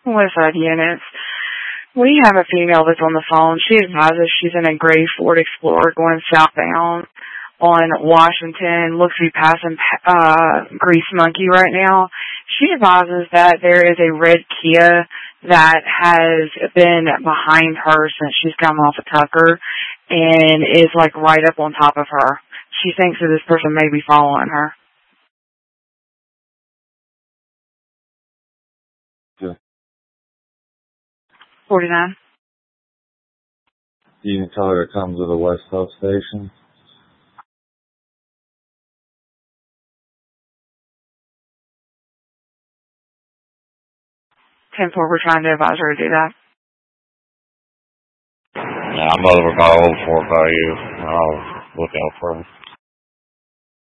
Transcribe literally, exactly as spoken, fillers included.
Westside units. We have a female that's on the phone. She advises she's in a gray Ford Explorer going southbound on Washington. Looks to be passing uh, Grease Monkey right now. She advises that there is a red Kia that has been behind her since she's come off of Tucker and is like right up on top of her. She thinks that this person may be following her. Yeah. forty-nine. You can tell her to come to the West Hub station. ten four, we're trying to advise her to do that. Yeah, I'm over by old Fort Bayou. I'll look out for her.